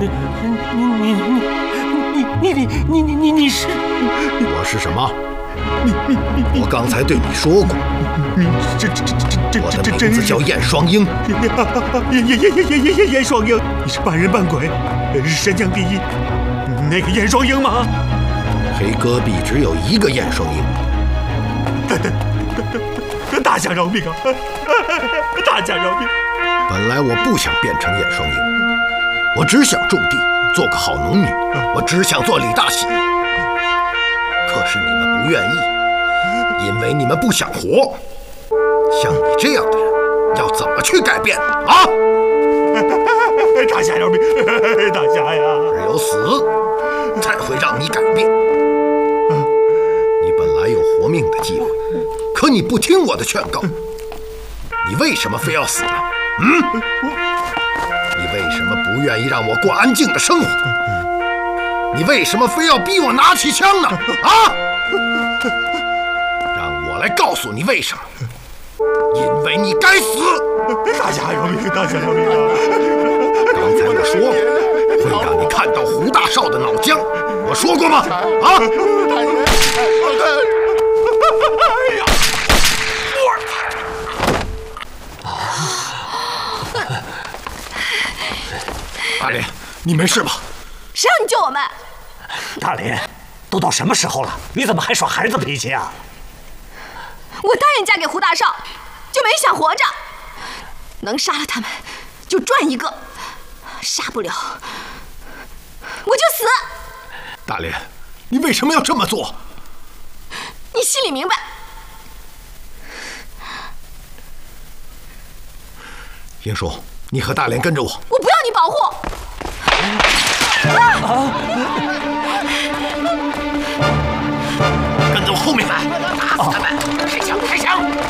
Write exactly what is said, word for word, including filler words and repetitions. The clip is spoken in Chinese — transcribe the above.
你你你你你你你你你是？ 我是什么？你你你我刚才对你说过， 你这这这这我的名字叫燕双鹰。 燕燕燕燕燕燕燕双鹰，你是半人半鬼，神将第一，那个燕双鹰吗？ 黑戈壁只有一个燕双鹰。 大大大大侠饶命啊！大侠饶命！ 本来我不想变成燕双鹰，我只想种地，做个好农民，我只想做李大喜。可是你们不愿意，因为你们不想活。像你这样的人，要怎么去改变啊？ 大侠饶命！大侠呀！ 只有死，才会让你改变。你本来有活命的机会，可你不听我的劝告。你为什么非要死呢？嗯？你为什么不愿意让我过安静的生活？你为什么非要逼我拿起枪呢？啊！让我来告诉你为什么。因为你该死！ 大侠饶命！大侠饶命啊！ 刚才我说过，会让你看到胡大少的脑浆，我说过吗？啊！ 哎呀！ 大莲，你没事吧？ 谁让你救我们？ 大莲，都到什么时候了，你怎么还耍孩子脾气啊？ 我答应嫁给胡大少，就没想活着。能杀了他们，就赚一个；杀不了，我就死。 大莲，你为什么要这么做？ 你心里明白。 英叔，你和大莲跟着我。 我不要你保护。